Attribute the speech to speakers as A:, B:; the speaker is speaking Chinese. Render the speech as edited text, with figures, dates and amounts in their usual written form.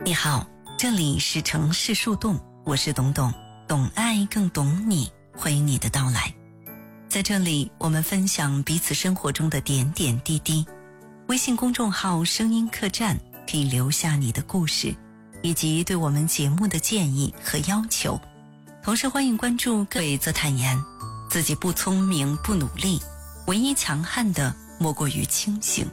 A: 你好，这里是城市树洞，我是董董，懂爱更懂你，欢迎你的到来。在这里我们分享彼此生活中的点点滴滴。微信公众号声音客栈可以留下你的故事以及对我们节目的建议和要求，同时欢迎关注各位则坦言自己不聪明不努力，唯一强悍的莫过于清醒。